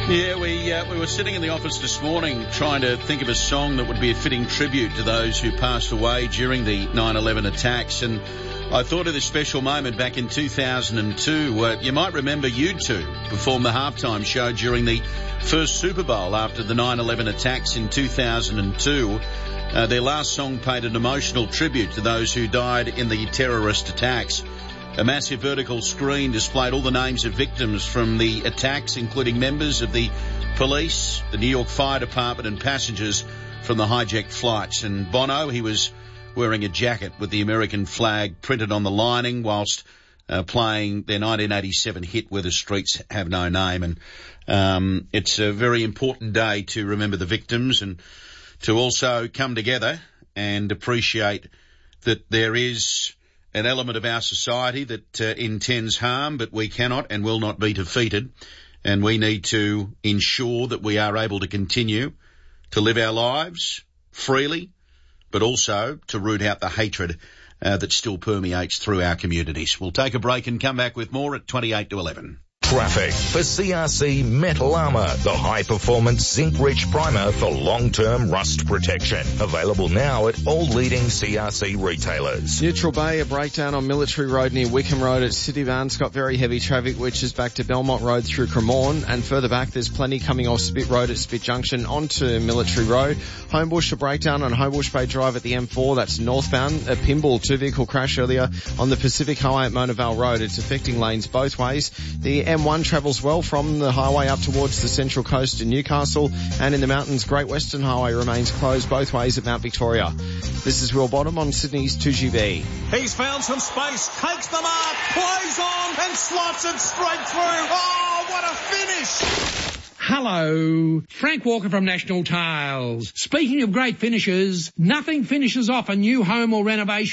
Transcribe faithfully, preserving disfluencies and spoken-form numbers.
Yeah, we uh, we were sitting in the office this morning trying to think of a song that would be a fitting tribute to those who passed away during the nine eleven attacks, and I thought of this special moment back in two thousand two. Uh, you might remember U two performed the halftime show during the first Super Bowl after the nine eleven attacks in two thousand two. Uh, their last song paid an emotional tribute to those who died in the terrorist attacks. A massive vertical screen displayed all the names of victims from the attacks, including members of the police, the New York Fire Department and passengers from the hijacked flights. And Bono, he was wearing a jacket with the American flag printed on the lining whilst uh, playing their nineteen eighty-seven hit Where the Streets Have No Name. And um, it's a very important day to remember the victims and to also come together and appreciate that there is an element of our society that uh, intends harm, but we cannot and will not be defeated. And we need to ensure that we are able to continue to live our lives freely, but also to root out the hatred uh, that still permeates through our communities. We'll take a break and come back with more at twenty-eight to eleven. Traffic for C R C Metal Armour, the high-performance zinc-rich primer for long-term rust protection. Available now at all leading C R C retailers. Neutral Bay, a breakdown on Military Road near Wickham Road at City Van's got very heavy traffic, which is back to Belmont Road through Cremorne, and further back there's plenty coming off Spit Road at Spit Junction onto Military Road. Homebush, a breakdown on Homebush Bay Drive at the M four, that's northbound. A Pymble two-vehicle crash earlier on the Pacific Highway at Mona Vale Road. It's affecting lanes both ways. The M one travels well from the highway up towards the Central Coast in Newcastle, and in the mountains, Great Western Highway remains closed both ways at Mount Victoria. This is Will Bottom on Sydney's two G B. He's found some space, takes the mark, plays on and slots it straight through. Oh, what a finish! Hello, Frank Walker from National Tiles. Speaking of great finishes, nothing finishes off a new home or renovation